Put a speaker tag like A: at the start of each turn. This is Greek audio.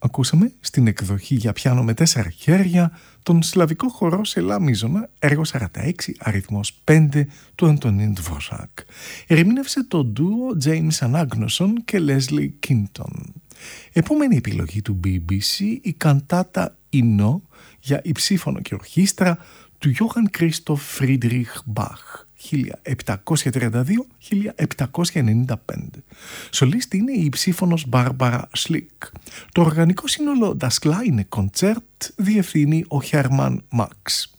A: ακούσαμε στην εκδοχή για πιάνο με 4 χέρια τον σλαβικό χορό σε λα μίζωνα, έργο 46, αριθμός 5 του Αντωνίν Ντβόζακ. Ερμήνευσε το ντουο James Anagnoson και Leslie Kinton. Επόμενη επιλογή του BBC, η καντάτα «Ινό» για υψίφωνο και ορχήστρα του Johann Christoph Friedrich Bach, 1732-1795. Σολίστη είναι η υψίφωνος Μπάρμπαρα Σλικ. Το οργανικό σύνολο Das Kleine Konzert διευθύνει ο Hermann Max.